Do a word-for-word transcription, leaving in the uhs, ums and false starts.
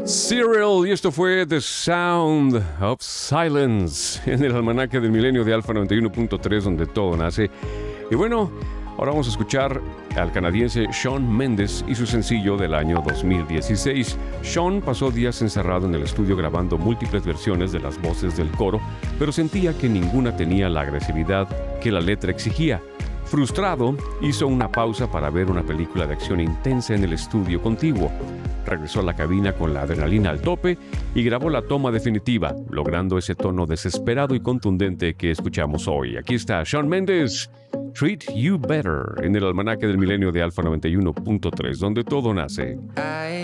Cyril, y esto fue The Sound of Silence en el almanaque del milenio de Alfa noventa y uno punto tres, donde todo nace. Y bueno, ahora vamos a escuchar al canadiense Shawn Mendes y su sencillo del año dos mil dieciséis. Shawn pasó días encerrado en el estudio grabando múltiples versiones de las voces del coro, pero sentía que ninguna tenía la agresividad que la letra exigía. Frustrado, hizo una pausa para ver una película de acción intensa en el estudio contiguo. Regresó a la cabina con la adrenalina al tope y grabó la toma definitiva, logrando ese tono desesperado y contundente que escuchamos hoy. Aquí está Shawn Mendes, Treat You Better, en el almanaque del milenio de Alfa noventa y uno punto tres, donde todo nace.